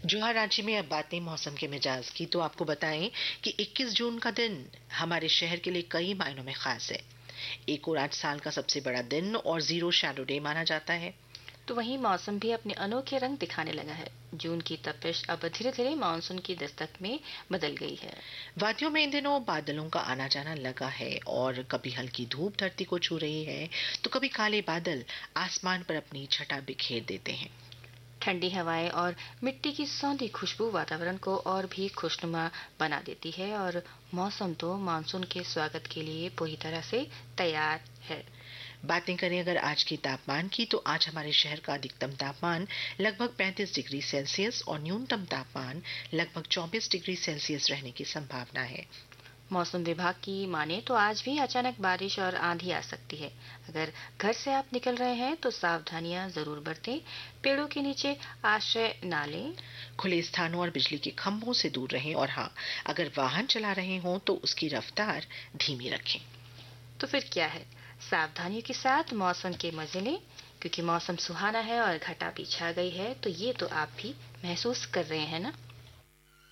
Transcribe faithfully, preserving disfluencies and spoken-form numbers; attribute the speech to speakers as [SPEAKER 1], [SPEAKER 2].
[SPEAKER 1] जो हाँ, रांची में अब बातें मौसम के मिजाज की, तो आपको बताएं कि इक्कीस जून का दिन हमारे शहर के लिए कई मायनों में खास है। एक और आज साल का सबसे बड़ा दिन और जीरो शैडो डे माना जाता है।
[SPEAKER 2] तो वहीं मौसम भी अपने अनोखे रंग दिखाने लगा है। जून की तपिश अब धीरे धीरे मानसून की दस्तक में बदल गई है।
[SPEAKER 1] वादियों में इन दिनों बादलों का आना जाना लगा है और कभी हल्की धूप धरती को छू रही है, तो कभी काले बादल आसमान पर अपनी छटा बिखेर देते हैं।
[SPEAKER 2] ठंडी हवाएं और मिट्टी की सौंधी खुशबू वातावरण को और भी खुशनुमा बना देती है और मौसम तो मानसून के स्वागत के लिए पूरी तरह से तैयार है।
[SPEAKER 1] बातें करें अगर आज के तापमान की, तो आज हमारे शहर का अधिकतम तापमान लगभग पैंतीस डिग्री सेल्सियस और न्यूनतम तापमान लगभग चौबीस डिग्री सेल्सियस रहने की संभावना है।
[SPEAKER 2] मौसम विभाग की माने तो आज भी अचानक बारिश और आंधी आ सकती है। अगर घर से आप निकल रहे हैं तो सावधानियां जरूर बरतें। पेड़ों के नीचे आश्रय ना लें।
[SPEAKER 1] खुले स्थानों और बिजली के खंभों से दूर रहें और हाँ, अगर वाहन चला रहे हों तो उसकी रफ्तार धीमी रखें।
[SPEAKER 2] तो फिर क्या है, सावधानियों के साथ मौसम के मजे लें, क्योंकि मौसम सुहाना है और घटा भी छा गई है, तो ये तो आप भी महसूस कर रहे हैं ना।